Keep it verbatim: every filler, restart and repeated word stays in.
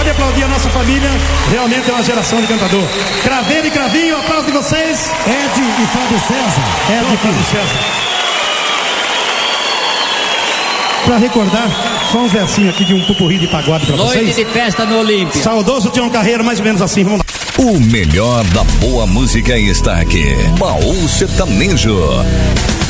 Pode aplaudir a nossa família, realmente é uma geração de cantador. Craveiro e Cravinho, aplauso de vocês. Ed e Fábio César. Ed e Fábio César. Pra recordar, só um versinho aqui de um pupurri de pagode pra Noite vocês. de festa no Olímpia. Saudoso Tião Carreiro, mais ou menos assim, vamos lá. O melhor da boa música está aqui. Baú Sertanejo.